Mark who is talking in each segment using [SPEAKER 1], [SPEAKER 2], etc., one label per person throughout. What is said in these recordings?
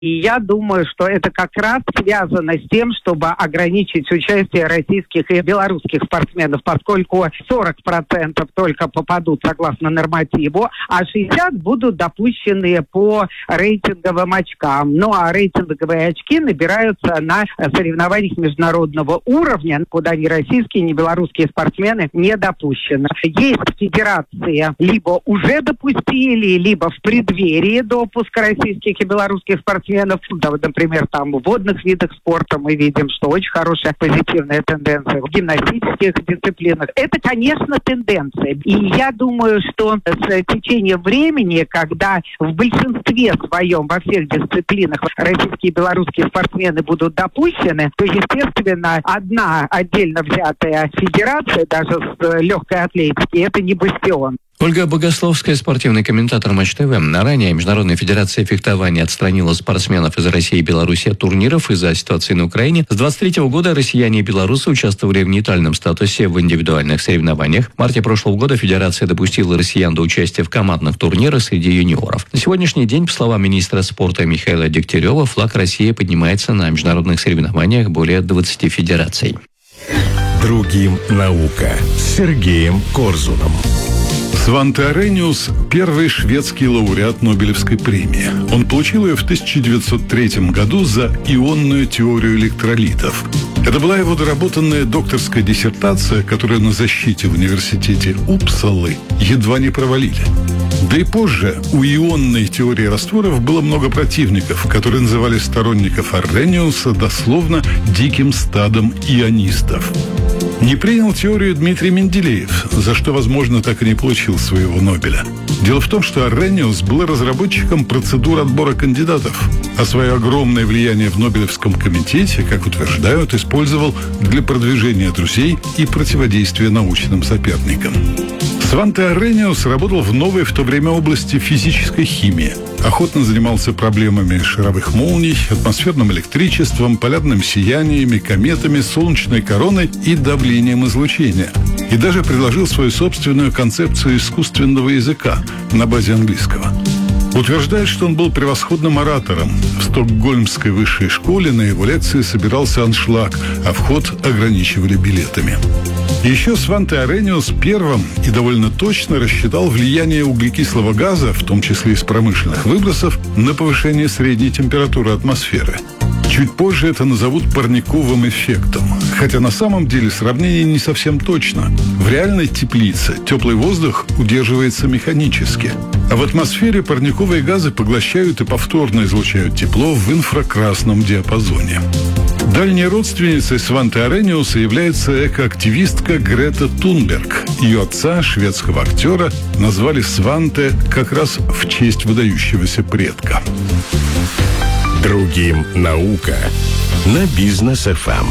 [SPEAKER 1] И я думаю, что это как раз связано с тем, чтобы ограничить участие российских и белорусских спортсменов, поскольку 40% только попадут согласно нормативу, а 60% будут допущены по рейтинговым очкам. Ну а рейтинговые очки набираются на соревнованиях международного уровня, куда ни российские, ни белорусские спортсмены не допущены. Есть федерации, либо уже допустили, либо в преддверии допуска российских и белорусских спортсменов. Да, вот, например, там в водных видах спорта мы видим, что очень хорошая позитивная тенденция. В гимнастических дисциплинах. Это, конечно, тенденция. И я думаю, что с течением времени, когда в большинстве своем во всех дисциплинах российские и белорусские спортсмены будут допущены, то, естественно, одна отдельно взятая федерация, даже с легкой атлетики, это не бастион.
[SPEAKER 2] Ольга Богословская, спортивный комментатор Матч ТВ. Ранее Международная федерация фехтования отстранила спортсменов из России и Беларуси от турниров из-за ситуации на Украине. С 23 года россияне и белорусы участвовали в нейтральном статусе в индивидуальных соревнованиях. В марте прошлого года федерация допустила россиян до участия в командных турнирах среди юниоров. На сегодняшний день, по словам министра спорта Михаила Дегтярева, флаг России поднимается на международных соревнованиях более 20 федераций.
[SPEAKER 3] Другим наука с Сергеем Корзуном. Сванте Арениус – первый шведский лауреат Нобелевской премии. Он получил ее в 1903 году за ионную теорию электролитов. Это была его доработанная докторская диссертация, которую на защите в университете Упсалы едва не провалили. Да и позже у ионной теории растворов было много противников, которые называли сторонников Арениуса дословно «диким стадом ионистов». Не принял теорию Дмитрий Менделеев, за что, возможно, так и не получил своего Нобеля. Дело в том, что Арениус был разработчиком процедур отбора кандидатов, а свое огромное влияние в Нобелевском комитете, как утверждают, использовал для продвижения друзей и противодействия научным соперникам. Сванте Арениус работал в новой в то время области физической химии. Охотно занимался проблемами шаровых молний, атмосферным электричеством, полярным сияниями, кометами, солнечной короной и давлением излучения. И даже предложил свою собственную концепцию искусственного языка на базе английского. Утверждает, что он был превосходным оратором. В Стокгольмской высшей школе на его лекции собирался аншлаг, а вход ограничивали билетами. Еще Сванте Арениус первым и довольно точно рассчитал влияние углекислого газа, в том числе из промышленных выбросов, на повышение средней температуры атмосферы. Чуть позже это назовут парниковым эффектом. Хотя на самом деле сравнение не совсем точно. В реальной теплице теплый воздух удерживается механически. А в атмосфере парниковые газы поглощают и повторно излучают тепло в инфракрасном диапазоне. Дальней родственницей Сванте Арениуса является экоактивистка Грета Тунберг. Ее отца, шведского актера, назвали Сванте как раз в честь выдающегося предка.
[SPEAKER 4] Другим наука на Бизнес ФМ.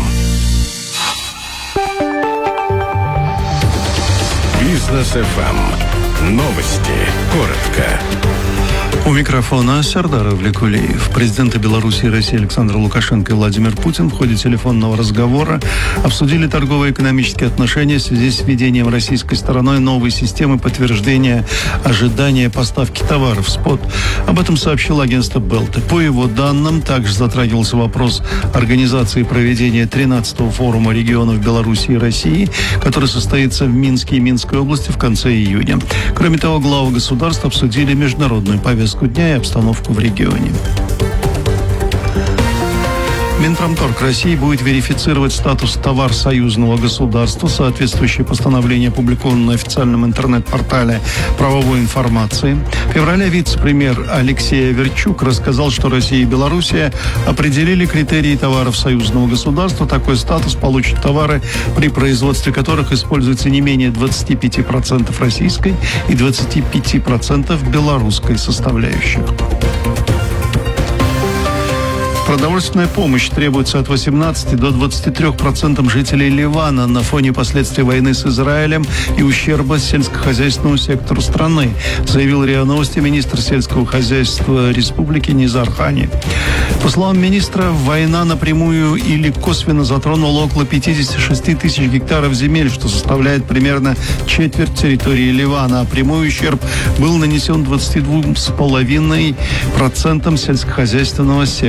[SPEAKER 4] Бизнес ФМ. Новости. Коротко.
[SPEAKER 5] У микрофона Сардар Авлекулеев. Президенты Беларуси и России Александр Лукашенко и Владимир Путин в ходе телефонного разговора обсудили торгово-экономические отношения в связи с введением российской стороной новой системы подтверждения ожидания поставки товаров СПОТ. Об этом сообщило агентство Белта. По его данным, также затрагивался вопрос организации проведения 13-го форума регионов Беларуси и России, который состоится в Минске и Минской области в конце июня. Кроме того, главы государств обсудили международную повестку дня и обстановку в регионе. Минпромторг России будет верифицировать статус товар союзного государства, соответствующее постановление опубликовано на официальном интернет-портале правовой информации. В феврале вице-премьер Алексей Аверчук рассказал, что Россия и Белоруссия определили критерии товаров союзного государства. Такой статус получат товары, при производстве которых используется не менее 25% российской и 25% белорусской составляющих. Продовольственная помощь требуется от 18 до 23% жителей Ливана на фоне последствий войны с Израилем и ущерба сельскохозяйственному сектору страны, заявил РИА Новости министр сельского хозяйства республики Низар Хани. По словам министра, война напрямую или косвенно затронула около 56 тысяч гектаров земель, что составляет примерно четверть территории Ливана. А прямой ущерб был нанесен 22,5% сельскохозяйственного сектора.